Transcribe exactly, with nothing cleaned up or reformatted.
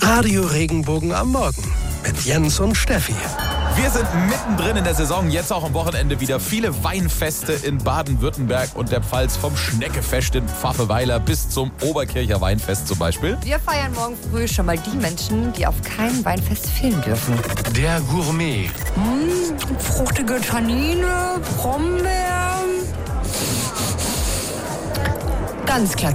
Radio Regenbogen am Morgen mit Jens und Steffi. Wir sind mittendrin in der Saison, jetzt auch am Wochenende wieder viele Weinfeste in Baden-Württemberg und der Pfalz, vom Schneckefest in Pfaffenweiler bis zum Oberkircher Weinfest zum Beispiel. Wir feiern morgen früh schon mal die Menschen, die auf keinem Weinfest fehlen dürfen. Der Gourmet. Mmh, fruchtige Tannine, Brombeeren. Ganz klar